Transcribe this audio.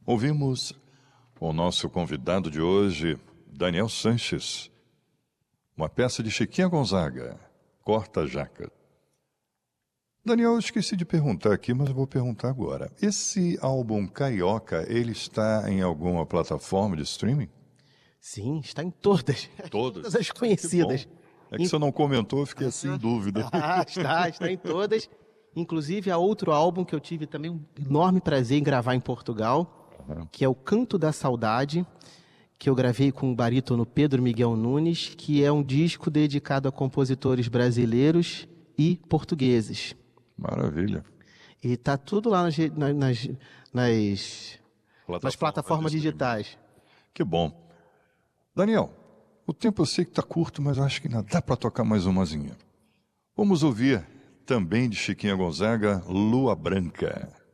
Ouvimos o nosso convidado de hoje, Daniel Sanches, uma peça de Chiquinha Gonzaga, Corta Jaca. Daniel, eu esqueci de perguntar aqui, mas eu vou perguntar agora. Esse álbum Carioca, ele está em alguma plataforma de streaming? Sim, está em todas. Todas as conhecidas. É que você não comentou, eu fiquei assim em dúvida. Está em todas. Inclusive, há outro álbum que eu tive também um enorme prazer em gravar em Portugal, que é o Canto da Saudade, que eu gravei com o barítono Pedro Miguel Nunes, que é um disco dedicado a compositores brasileiros e portugueses. Maravilha. E está tudo lá nas plataformas digitais. Que bom. Daniel, o tempo eu sei que está curto, mas acho que ainda dá para tocar mais umazinha. Vamos ouvir também de Chiquinha Gonzaga, Lua Branca.